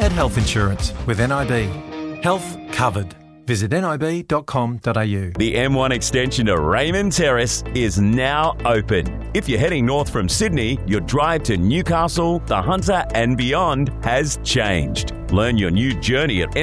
had health insurance with NIB. Health covered. Visit nib.com.au. The M1 extension to Raymond Terrace is now open. If you're heading north from Sydney, your drive to Newcastle, the Hunter and beyond has changed. Learn your new journey at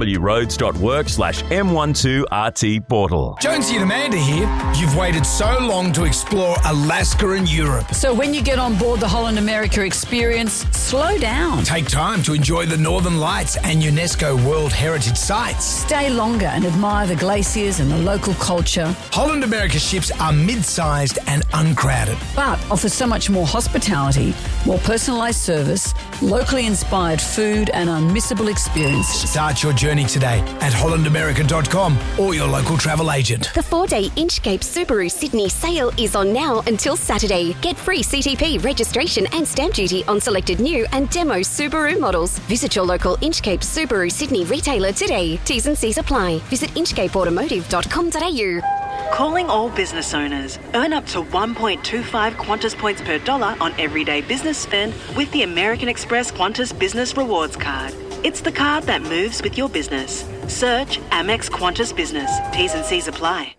nswroads.work/M12RT portal. Jonesy and Amanda here. You've waited so long to explore Alaska and Europe. So when you get on board the Holland America experience, slow down. Take time to enjoy the Northern Lights and UNESCO World Heritage Sites. Stay longer and admire the glaciers and the local culture. Holland America ships are mid-sized and uncrowded, but offer so much more hospitality, more personalised service, locally inspired food and unmissable experience. Start your journey today at hollandamerica.com or your local travel agent. The 4-day Inchcape Subaru Sydney sale is on now until Saturday. Get free CTP registration and stamp duty on selected new and demo Subaru models. Visit your local Inchcape Subaru Sydney retailer today. T's and C's apply. Visit inchcapeautomotive.com.au. Calling all business owners. Earn up to 1.25 Qantas points per dollar on everyday business spend with the American Express Qantas Business Rewards Card. It's the card that moves with your business. Search Amex Qantas Business. T's and C's apply.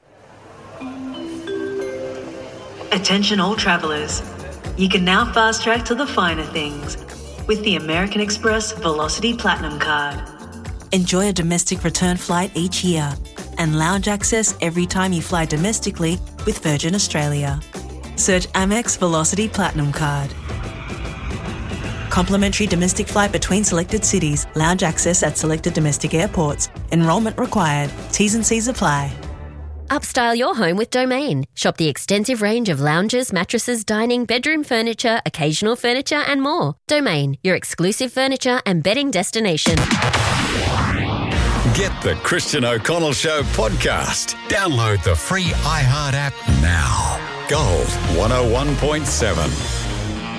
Attention all travellers. You can now fast track to the finer things with the American Express Velocity Platinum Card. Enjoy a domestic return flight each year and lounge access every time you fly domestically with Virgin Australia. Search Amex Velocity Platinum Card. Complimentary domestic flight between selected cities. Lounge access at selected domestic airports. Enrolment required. T's and C's apply. Upstyle your home with Domain. Shop the extensive range of lounges, mattresses, dining, bedroom furniture, occasional furniture and more. Domain, your exclusive furniture and bedding destination. Get the Christian O'Connell Show podcast. Download the free iHeart app now. Gold 101.7.